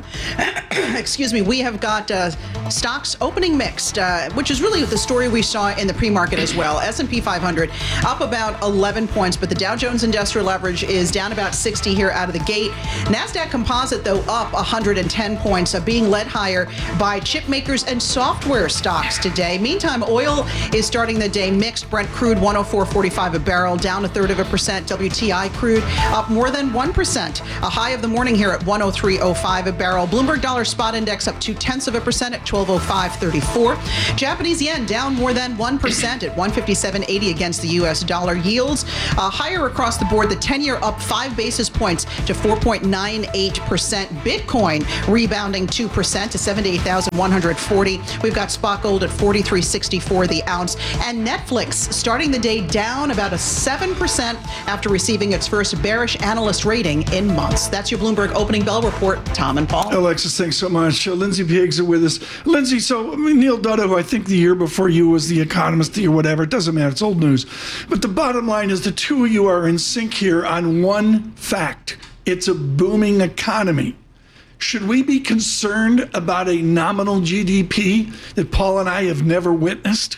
Excuse me. We have got uh, stocks opening mixed, uh, which is really the story we saw in the pre-market as well. S and P five hundred up about eleven points, but the Dow Jones Industrial Average is down about sixty here out of the gate. NASDAQ Composite, though, up one hundred ten points, uh, being led higher by chip makers and software stocks today. Meantime, oil is starting the day mixed. Brent crude one oh four forty-five a barrel, down a third of a percent. W T I crude up more than one percent. A high of the morning here at one oh three oh five a barrel. Bloomberg Dollar Spot Index up two tenths of a percent at twelve oh five thirty-four. Japanese yen down more than one percent at one fifty-seven eighty against the U S dollar. Yields uh, higher across the board. The ten-year up five basis points to four point nine eight percent. Bitcoin rebounding two percent to seventy-eight thousand one hundred forty. We've got spot gold at forty-three sixty-four the ounce. And Netflix starting the day down about a seven percent after receiving its first bearish analyst rating in months. That's your Bloomberg Opening Bell Report. Tom and Paul. Alexis, thanks so much. Uh, Lindsay Piegza with us. Lindsay, so I mean, Neil Duddy, who I think the year before you was the economist or whatever, it doesn't matter, it's old news. But the bottom line is the two of you are in sync here on one fact. It's a booming economy. Should we be concerned about a nominal G D P that Paul and I have never witnessed?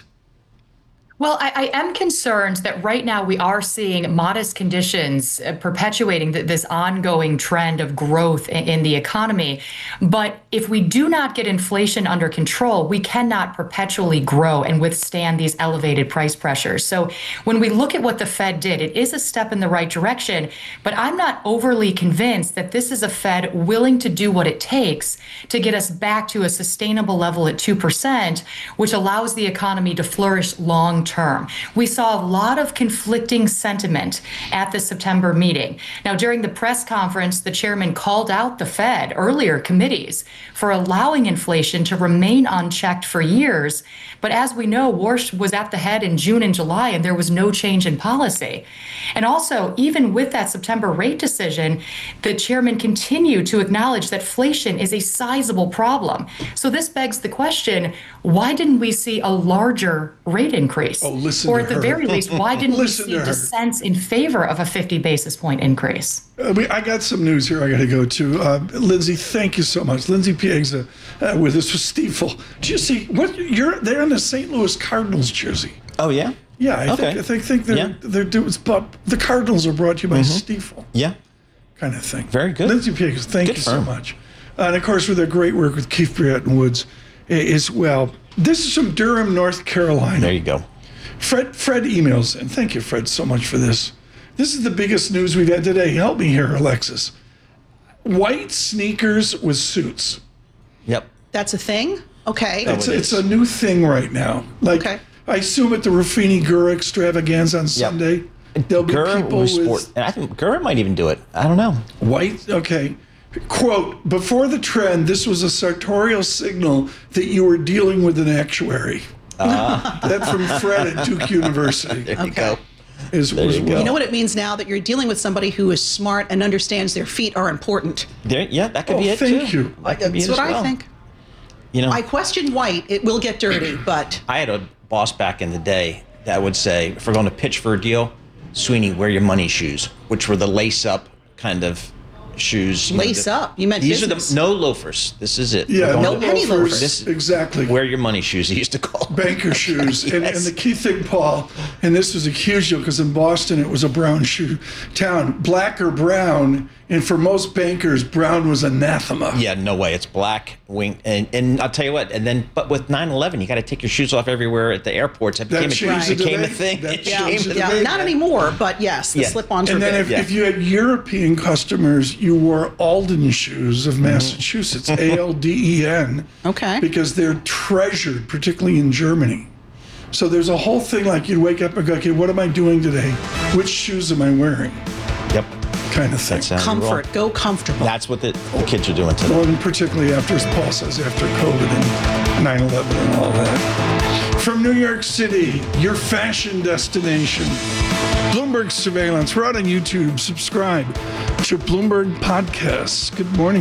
Well, I, I am concerned that right now we are seeing modest conditions uh, perpetuating th- this ongoing trend of growth in, in the economy. But if we do not get inflation under control, we cannot perpetually grow and withstand these elevated price pressures. So when we look at what the Fed did, it is a step in the right direction. But I'm not overly convinced that this is a Fed willing to do what it takes to get us back to a sustainable level at two percent, which allows the economy to flourish long term. We saw a lot of conflicting sentiment at the September meeting. Now, during the press conference, the chairman called out the Fed, earlier committees, for allowing inflation to remain unchecked for years. But as we know, Warsh was at the head in June and July, and there was no change in policy. And also, even with that September rate decision, the chairman continued to acknowledge that inflation is a sizable problem. So this begs the question, why didn't we see a larger rate increase? Oh, listen or to at the her. very least, why didn't we Listen see to her. dissents in favor of a fifty basis point increase? Uh, we, I got some news here I got to go to. Uh, Lindsay, thank you so much. Lindsay Piegza uh, with us with Stifel. Do you see what you're? They're in the Saint Louis Cardinals jersey. Oh yeah. Yeah, I Okay. think I think, think they're Yeah. they're doing. But the Cardinals are brought to you by Mhm. Stifel, Yeah. kind of thing. Very good. Lindsay Piegza, thank Good you for so him. much. Uh, and of course, with their great work with Keith Briette and Woods i- as well. This is from Durham, North Carolina. There you go. Fred Fred emails, and thank you, Fred, so much for this. This is the biggest news we've had today. Help me here, Alexis. White sneakers with suits. Yep. That's a thing? Okay. It's, it's a new thing right now. Like, Okay. I assume at the Ruffini Gurr extravaganza on Sunday, there'll be Gurr people will with sport. And I think Gurr might even do it. I don't know. white. Okay. Quote, before the trend, this was a sartorial signal that you were dealing with an actuary. Uh, That's from Fred at Duke University. there you go. Is, There was you what- go. You know what it means now that you're dealing with somebody who is smart and understands their feet are important. There, yeah, that could Oh, be it thank too. you. That could be That's it what as well. I think. You know, I question white. It will get dirty, but I had a boss back in the day that would say, if we're going to pitch for a deal, Sweeney, wear your money shoes, which were the lace-up kind of shoes. You Lace know, the, up. You meant these business. are the no loafers. This is it. Yeah, We're no going to- penny loafers. This, exactly. Wear your money shoes. They used to call them. Banker shoes. And, and the key thing, Paul, and this was a huge deal because in Boston it was a brown shoe town, black or brown. And for most bankers, brown was anathema. Yeah, no way. It's black, wing, and, and I'll tell you what. And then, but with nine eleven, you got to take your shoes off everywhere at the airports. It That became, changed a, the became a debate. thing. That It Yeah, changed the yeah. debate. Not anymore, but yes, the Yeah. slip-ons And are then big. if, Yeah. if you had European customers, you wore Alden shoes of Mm-hmm. Massachusetts, A L D E N. Okay. Because they're treasured, particularly in Germany. So there's a whole thing like you'd wake up and go, okay, what am I doing today? Which shoes am I wearing? Yep. Kind of thing. That's how you Comfort. roll. Go comfortable. That's what the, the kids are doing today. Well, and particularly after, as Paul says, after COVID and nine eleven and all that. From New York City, your fashion destination, Bloomberg Surveillance. We're out on YouTube. Subscribe to Bloomberg Podcasts. Good morning.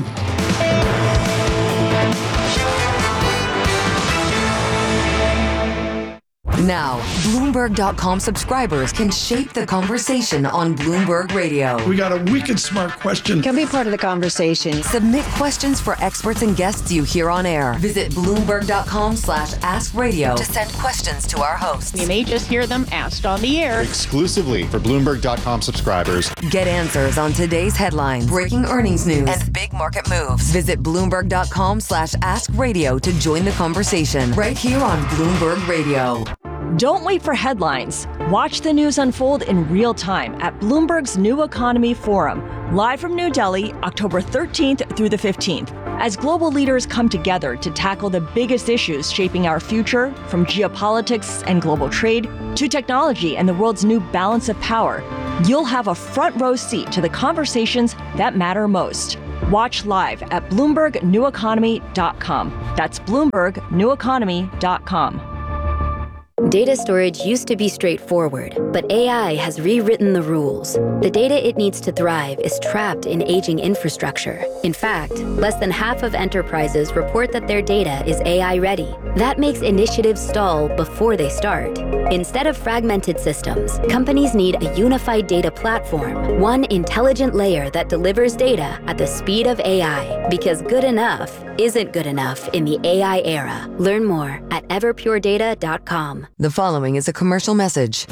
Now, Bloomberg dot com subscribers can shape the conversation on Bloomberg Radio. We got a wicked smart question. Can be part of the conversation. Submit questions for experts and guests you hear on air. Visit Bloomberg dot com slash ask radio to send questions to our hosts. You may just hear them asked on the air. Exclusively for Bloomberg dot com subscribers. Get answers on today's headlines, breaking earnings news, and big market moves. Visit Bloomberg dot com slash ask radio to join the conversation right here on Bloomberg Radio. Don't wait for headlines. Watch the news unfold in real time at Bloomberg's New Economy Forum, live from New Delhi, October thirteenth through the fifteenth, as global leaders come together to tackle the biggest issues shaping our future, from geopolitics and global trade to technology and the world's new balance of power. You'll have a front row seat to the conversations that matter most. Watch live at Bloomberg New Economy dot com. That's Bloomberg New Economy dot com. Data storage used to be straightforward, but A I has rewritten the rules. The data it needs to thrive is trapped in aging infrastructure. In fact, less than half of enterprises report that their data is A I ready. That makes initiatives stall before they start. Instead of fragmented systems, companies need a unified data platform, one intelligent layer that delivers data at the speed of A I, because good enough isn't good enough in the A I era. Learn more at everpure data dot com. The following is a commercial message.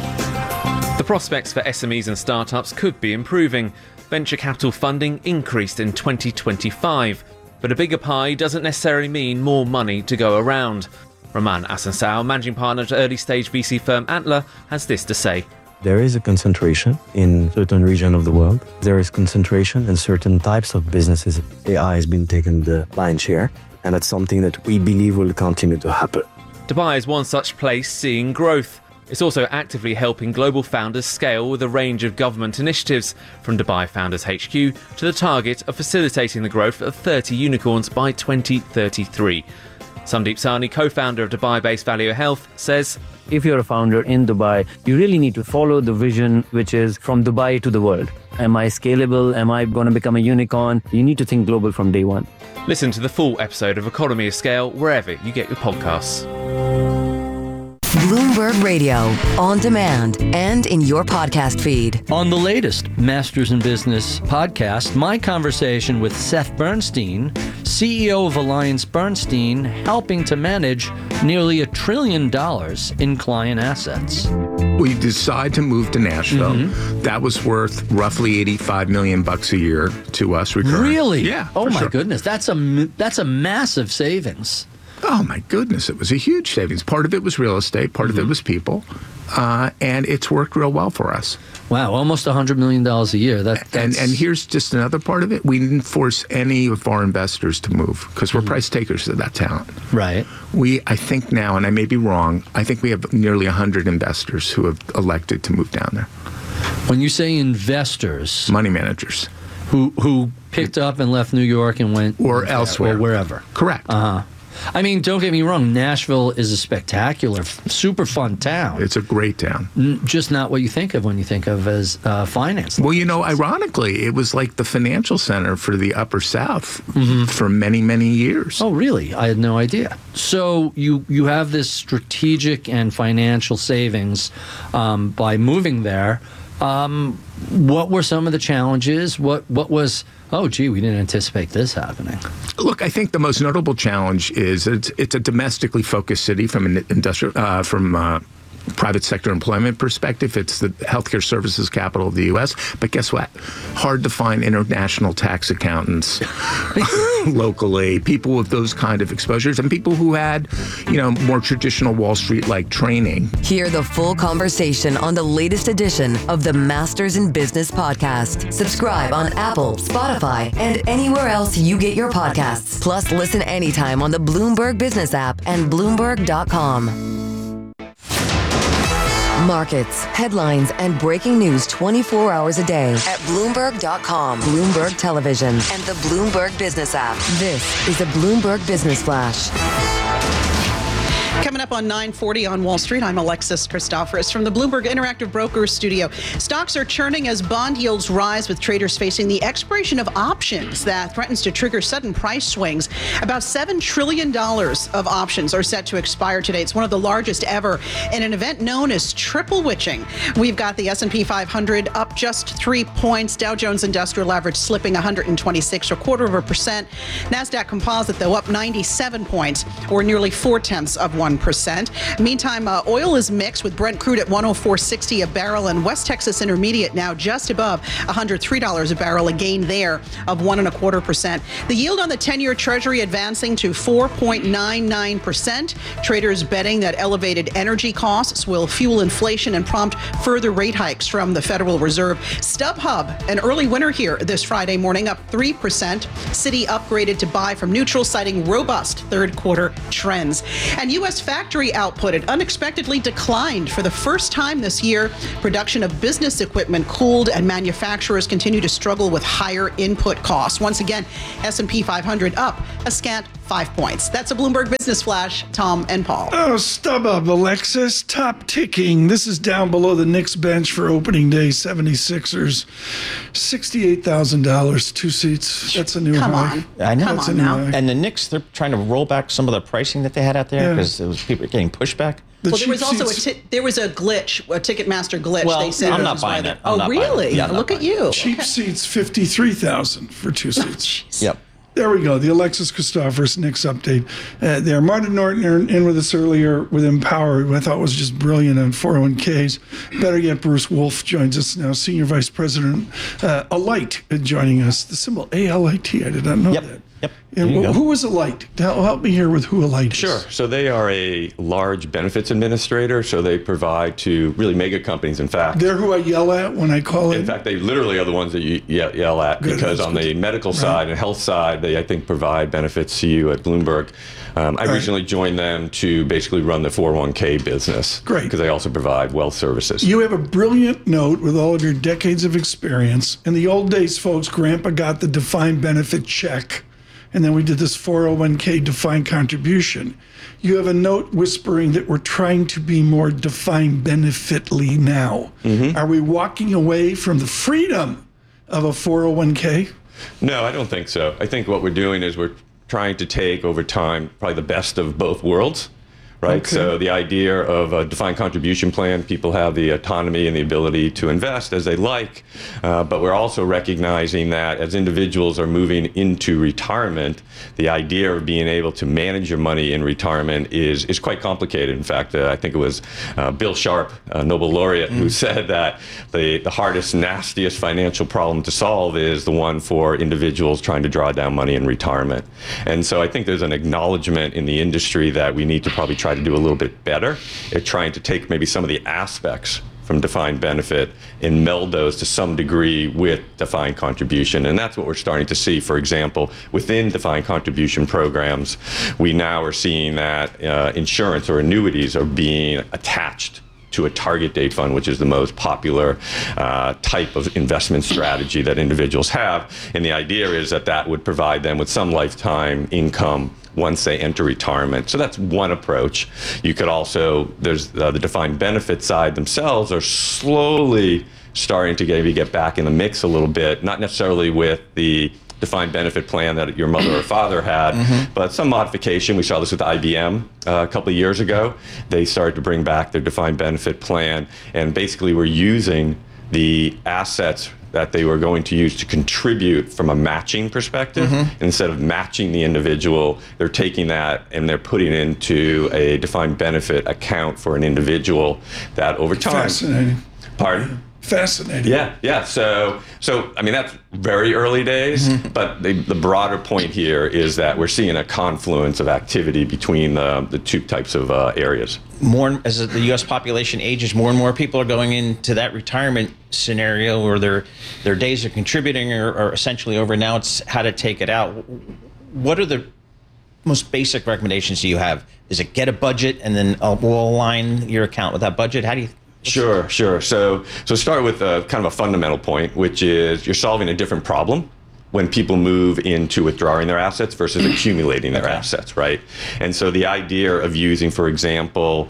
The prospects for S M Es and startups could be improving. Venture capital funding increased in twenty twenty-five, but a bigger pie doesn't necessarily mean more money to go around. Roman Asansao, managing partner at early-stage V C firm Antler, has this to say. There is a concentration in certain regions of the world. There is concentration in certain types of businesses. A I has been taking the lion's share, and that's something that we believe will continue to happen. Dubai is one such place seeing growth. It's also actively helping global founders scale with a range of government initiatives, from Dubai Founders H Q to the target of facilitating the growth of thirty unicorns by twenty thirty-three. Sandeep Sahni, co-founder of Dubai-based Value Health, says, if you're a founder in Dubai, you really need to follow the vision, which is from Dubai to the world. Am I scalable? Am I going to become a unicorn? You need to think global from day one. Listen to the full episode of Economy of Scale wherever you get your podcasts. Bloomberg Radio, on demand and in your podcast feed. On the latest Masters in Business podcast, my conversation with Seth Bernstein, C E O of Alliance Bernstein, helping to manage nearly a trillion dollars in client assets. We decide to move to Nashville. Mm-hmm. That was worth roughly eighty-five million bucks a year to us. Recurring. Really? Yeah. Oh my sure. goodness, that's a that's a massive savings. Oh my goodness, it was a huge savings. Part of it was real estate, part mm-hmm. of it was people, uh, and it's worked real well for us. Wow, almost one hundred million dollars a year. That, and, and here's just another part of it. We didn't force any of our investors to move because we're mm-hmm. price takers of that talent. Right. We, I think now, and I may be wrong, I think we have nearly one hundred investors who have elected to move down there. When you say investors... Money managers. Who who picked up and left New York and went... Or elsewhere. Or wherever. Correct. Uh-huh. I mean, don't get me wrong, Nashville is a spectacular, super fun town. It's a great town. N- just not what you think of when you think of as uh, finance. Well, you know, ironically, it was like the financial center for the Upper South mm-hmm. for many, many years. Oh, really? I had no idea. So you, you have this strategic and financial savings um, by moving there. Um, what were some of the challenges? What what was, oh, gee, we didn't anticipate this happening? Look, I think the most notable challenge is it's, it's a domestically focused city from an industrial, uh, from uh, private sector employment perspective. It's the healthcare services capital of the U S. But guess what? Hard to find international tax accountants locally, people with those kind of exposures, and people who had, you know, more traditional Wall Street-like training. Hear the full conversation on the latest edition of the Masters in Business podcast. Subscribe on Apple, Spotify, and anywhere else you get your podcasts. Plus, listen anytime on the Bloomberg Business app and Bloomberg dot com. Markets, headlines, and breaking news twenty-four hours a day at Bloomberg dot com, Bloomberg Television, and the Bloomberg Business app. This is the Bloomberg Business Flash. Coming up on nine forty on Wall Street, I'm Alexis Christoforous from the Bloomberg Interactive Brokers studio. Stocks are churning as bond yields rise, with traders facing the expiration of options that threatens to trigger sudden price swings. About seven trillion dollars of options are set to expire today. It's one of the largest ever in an event known as triple witching. We've got the S and P five hundred up just three points. Dow Jones Industrial Average slipping one hundred twenty-six, or a quarter of a percent. NASDAQ Composite, though, up ninety-seven points, or nearly four-tenths of one percent. Meantime, uh, oil is mixed, with Brent crude at one oh four sixty a barrel, and West Texas Intermediate now just above one hundred three dollars a barrel, a gain there of one and a quarter percent. The yield on the ten-year Treasury advancing to four point nine nine percent. Traders betting that elevated energy costs will fuel inflation and prompt further rate hikes from the Federal Reserve. StubHub, an early winner here this Friday morning, up three percent. Citi upgraded to buy from neutral, citing robust third quarter trends. And U S factory output had unexpectedly declined for the first time this year. Production of business equipment cooled, and manufacturers continue to struggle with higher input costs. Once again, S and P five hundred up a scant five points. That's a Bloomberg Business Flash. Tom and Paul. Oh, StubHub, Alexis, top ticking. This is down below the Knicks bench for opening day. seventy-sixers, sixty-eight thousand dollars, two seats. That's a new Come high. on. I know. Come That's on a new now. high. And the Knicks, they're trying to roll back some of the pricing that they had out there Yeah. because it was people getting pushback. The Well, there was cheap also a seats- ti- there was a glitch, a Ticketmaster glitch. Well, they said I'm it not was buying rather- it. I'm Oh, not buying it. really? Yeah, I'm not Look at buying you. Cheap seats, fifty-three thousand dollars for two seats. Yep. There we go. The Alexis Christoforous Knicks update uh, there. Martin Norton in in with us earlier with Empower, who I thought was just brilliant on four oh one Ks. Better yet, Bruce Wolf joins us now, Senior Vice President, uh, Alight, uh, joining us. The symbol A L I T. I did not know Yep. that. Yep. And There you wh- go. who is Alight? Help help me here with who Alight is. Sure. So they are a large benefits administrator. So they provide to really mega companies. In fact, They're who I yell at when I call in. in fact, they literally are the ones that you ye- yell at Good, because that's on the good. medical side and health side, they I think provide benefits to you at Bloomberg. Um, I Right. recently joined them to basically run the four oh one K business. Great. Because they also provide wealth services. You have a brilliant note with all of your decades of experience. In the old days, folks, Grandpa got the defined benefit check, and then we did this four oh one K defined contribution. You have a note whispering that we're trying to be more defined benefitly now. Mm-hmm. Are we walking away from the freedom of a four oh one K? No, I don't think so. I think what we're doing is we're trying to take over time probably the best of both worlds. Right. Okay. So the idea of a defined contribution plan, people have the autonomy and the ability to invest as they like. Uh, but we're also recognizing that as individuals are moving into retirement, the idea of being able to manage your money in retirement is, is quite complicated. In fact, uh, I think it was uh, Bill Sharp, a Nobel laureate, mm. who said that the, the hardest, nastiest financial problem to solve is the one for individuals trying to draw down money in retirement. And so I think there's an acknowledgement in the industry that we need to probably try to do a little bit better at trying to take maybe some of the aspects from defined benefit and meld those to some degree with defined contribution. And that's what we're starting to see. For example, within defined contribution programs, we now are seeing that uh, insurance or annuities are being attached to a target date fund, which is the most popular uh, type of investment strategy that individuals have. And the idea is that that would provide them with some lifetime income once they enter retirement. So that's one approach. You could also, there's uh, the defined benefit side themselves are slowly starting to maybe get back in the mix a little bit, not necessarily with the defined benefit plan that your mother or father had, mm-hmm. but some modification. We saw this with I B M uh, a couple of years ago. They started to bring back their defined benefit plan, and basically we're using the assets that they were going to use to contribute from a matching perspective. Mm-hmm. Instead of matching the individual, they're taking that and they're putting it into a defined benefit account for an individual that over time. Fascinating. Pardon? Fascinating. Yeah, yeah. So, so I mean, that's very early days, mm-hmm. but the, the broader point here is that we're seeing a confluence of activity between the, the two types of uh, areas. More as the U S population ages, more and more people are going into that retirement scenario where their their days of contributing are, are essentially over. Now it's how to take it out. What are the most basic recommendations do you have? Is it get a budget and then uh, we'll align your account with that budget? How do you? Sure, sure. So, so start with a kind of a fundamental point, which is you're solving a different problem when people move into withdrawing their assets versus accumulating their okay. assets, right? And so the idea of using, for example,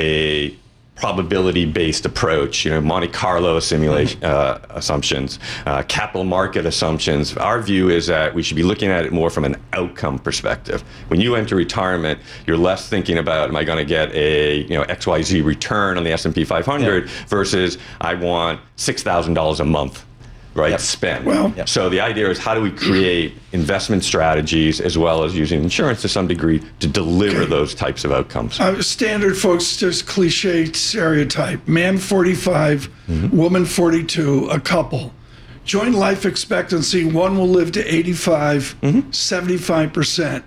a probability-based approach, you know, Monte Carlo simulation uh, assumptions, uh, capital market assumptions. Our view is that we should be looking at it more from an outcome perspective. When you enter retirement, you're less thinking about, am I going to get a you know X Y Z return on the S and P five hundred yeah. versus I want six thousand dollars a month. Right, yep. spend. Well, yep. So the idea is how do we create investment strategies as well as using insurance to some degree to deliver okay. those types of outcomes? Uh, standard, folks, just cliche stereotype. Man forty-five, mm-hmm. woman forty-two, a couple. Joint life expectancy, one will live to eighty-five, mm-hmm. seventy-five percent.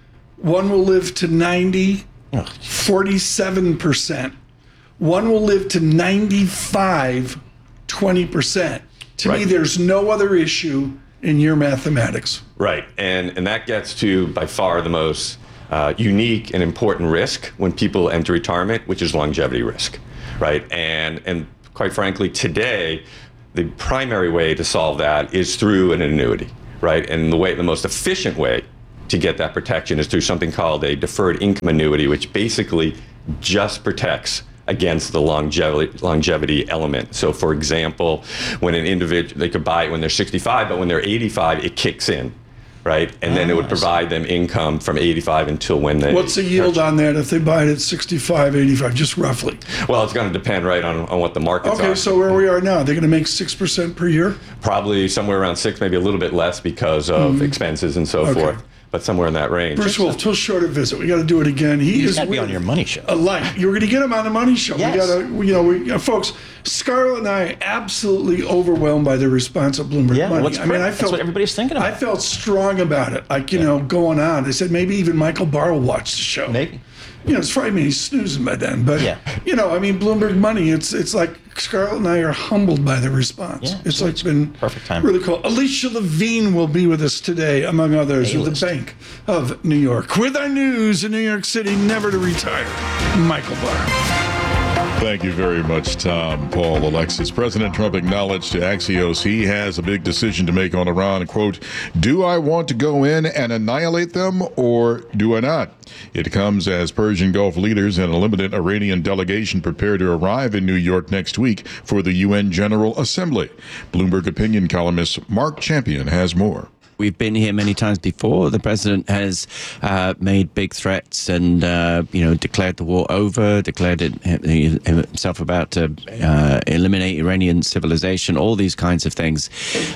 One will live to ninety, oh, forty-seven percent. One will live to ninety-five, twenty percent. To right. me, there's no other issue in your mathematics. Right, and and that gets to by far the most uh, unique and important risk when people enter retirement, which is longevity risk, right? And and quite frankly, today, the primary way to solve that is through an annuity, right? And the way, the most efficient way to get that protection is through something called a deferred income annuity, which basically just protects against the longevity longevity element. So for example, when an individual, they could buy it when they're sixty-five, but when they're eighty-five, it kicks in, right? And oh, then it would provide them income from eighty-five until when they... What's the yield on that if they buy it at sixty-five, eighty-five, just roughly? Well, it's going to depend, right, on, on what the markets okay, are. Okay, so where we are now, they're going to make six percent per year? Probably somewhere around six, maybe a little bit less because of mm. expenses and so okay. forth. But somewhere in that range. Bruce Wolf, too short a visit. We got to do it again. He He's is got to be on your money show. A light. You're going to get him on the money show. Yes. We got to, you know, we, uh, folks. Scarlett and I are absolutely overwhelmed by the response of Bloomberg yeah, Money. What's I mean, I That's felt what everybody's thinking about. I felt strong about it. Like you yeah. know, going on. They said maybe even Michael Barr will watch the show. Maybe. You know, it's probably me he's snoozing by then. But yeah. you know, I mean, Bloomberg Money. It's it's like Scarlett and I are humbled by the response. Yeah, it's like it's been perfect time. Really cool. Alicia Levine will be with us today, among others, of the Bank of New York, with our news in New York City, never to retire. Michael Barr. Thank you very much, Tom, Paul, Alexis. President Trump acknowledged to Axios he has a big decision to make on Iran. Quote, do I want to go in and annihilate them or do I not? It comes as Persian Gulf leaders and a limited Iranian delegation prepare to arrive in New York next week for the U N General Assembly. Bloomberg opinion columnist Mark Champion has more. We've been here many times before. The president has uh, made big threats and, uh, you know, declared the war over, declared it himself about to uh, eliminate Iranian civilization, all these kinds of things.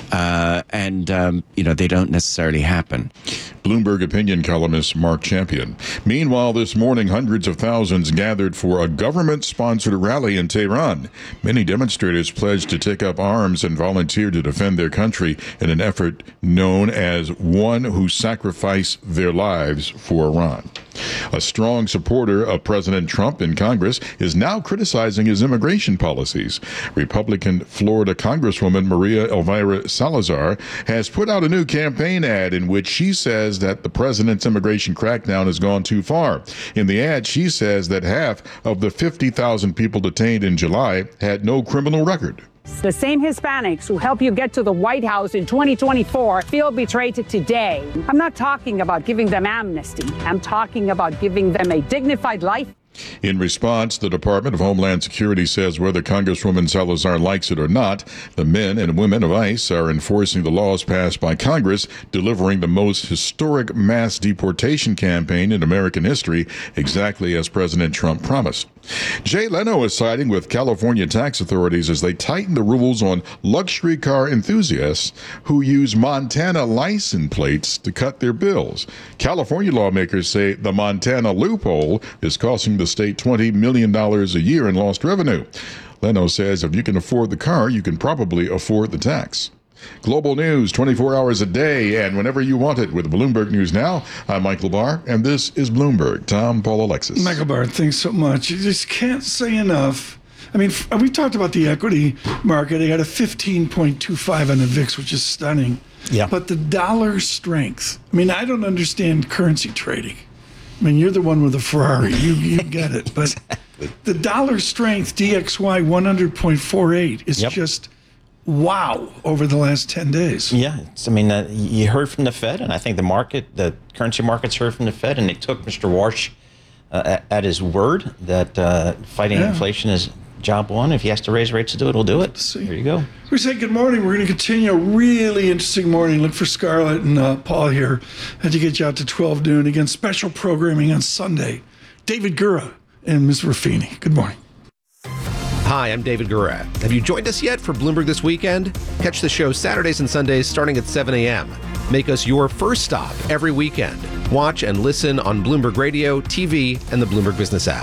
Uh, and, um, you know, they don't necessarily happen. Bloomberg opinion columnist Mark Champion. Meanwhile, this morning, hundreds of thousands gathered for a government-sponsored rally in Tehran. Many demonstrators pledged to take up arms and volunteer to defend their country in an effort known as one who sacrificed their lives for Iran. A strong supporter of President Trump in Congress is now criticizing his immigration policies. Republican Florida Congresswoman Maria Elvira Salazar has put out a new campaign ad in which she says that the president's immigration crackdown has gone too far. In the ad, she says that half of the fifty thousand people detained in July had no criminal record. The same Hispanics who help you get to the White House in twenty twenty-four feel betrayed today. I'm not talking about giving them amnesty. I'm talking about giving them a dignified life. In response, the Department of Homeland Security says whether Congresswoman Salazar likes it or not, the men and women of ICE are enforcing the laws passed by Congress, delivering the most historic mass deportation campaign in American history, exactly as President Trump promised. Jay Leno is siding with California tax authorities as they tighten the rules on luxury car enthusiasts who use Montana license plates to cut their bills. California lawmakers say the Montana loophole is costing the state twenty million dollars a year in lost revenue. Leno says if you can afford the car, you can probably afford the tax. Global news twenty-four hours a day and whenever you want it with Bloomberg News Now. I'm Michael Barr, and this is Bloomberg. Tom, Paul, Alexis. Michael Barr, thanks so much. You just can't say enough. I mean, we've talked about the equity market. They got a fifteen point two five on the V I X, which is stunning. Yeah. But the dollar strength, I mean, I don't understand currency trading. I mean, you're the one with the Ferrari. You you get it. But the dollar strength, D X Y one hundred point four eight, is yep. just... wow, over the last ten days. Yeah, it's, I mean, uh, you heard from the Fed, and I think the market, the currency markets heard from the Fed, and they took Mister Warsh uh, at, at his word that uh, fighting yeah. inflation is job one. If he has to raise rates to do it, he'll do it. See. There you go. We say good morning. We're going to continue a really interesting morning. Look for Scarlett and uh, Paul here to get you out to twelve noon. Again, special programming on Sunday. David Gura and Miz Ruffini. Good morning. Hi, I'm David Gura. Have you joined us yet for Bloomberg This Weekend? Catch the show Saturdays and Sundays starting at seven a.m. Make us your first stop every weekend. Watch and listen on Bloomberg Radio, T V, and the Bloomberg Business app.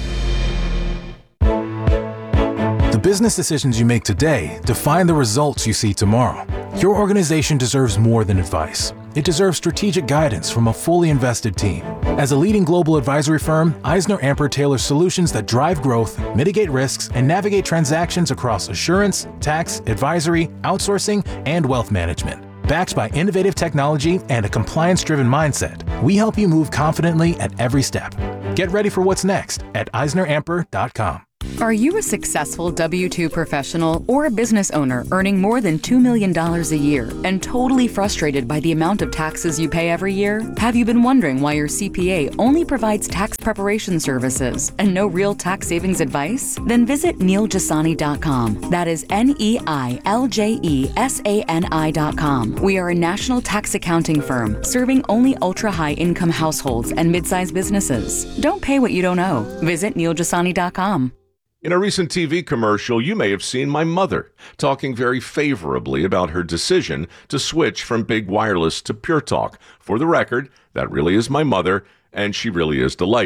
The business decisions you make today define the results you see tomorrow. Your organization deserves more than advice. It deserves strategic guidance from a fully invested team. As a leading global advisory firm, EisnerAmper tailors solutions that drive growth, mitigate risks, and navigate transactions across assurance, tax, advisory, outsourcing, and wealth management. Backed by innovative technology and a compliance-driven mindset, we help you move confidently at every step. Get ready for what's next at Eisner Amper dot com. Are you a successful W two professional or a business owner earning more than two million dollars a year and totally frustrated by the amount of taxes you pay every year? Have you been wondering why your C P A only provides tax preparation services and no real tax savings advice? Then visit Neil Jasani dot com. That is N E I L J E S A N I dot com. We are a national tax accounting firm serving only ultra-high income households and mid-sized businesses. Don't pay what you don't owe. Visit Neil Jasani dot com. In a recent T V commercial, you may have seen my mother talking very favorably about her decision to switch from Big Wireless to Pure Talk. For the record, that really is my mother, and she really is delighted.